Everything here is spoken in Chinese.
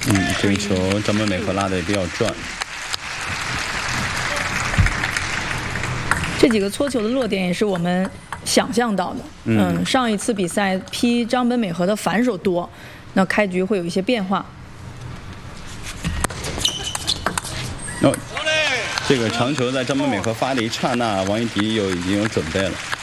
这个球张本美和拉的也比较转。 这几个搓球的落点也是我们想象到的。上一次比赛批张本美和的反手多，那开局会有一些变化。 这个长球在张本美和发的一刹那，王艺迪已经有准备了。